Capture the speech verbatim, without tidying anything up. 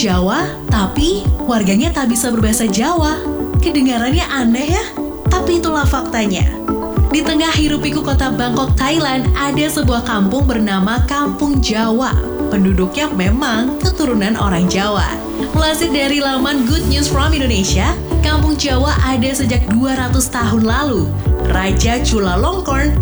Jawa, tapi warganya tak bisa berbahasa Jawa. Kedengarannya aneh ya? Tapi itulah faktanya. Di tengah hiruk-pikuk kota Bangkok, Thailand, ada sebuah kampung bernama Kampung Jawa. Penduduknya memang keturunan orang Jawa. Melansir dari laman Good News from Indonesia, Kampung Jawa ada sejak dua ratus tahun lalu. Raja Chulalongkorn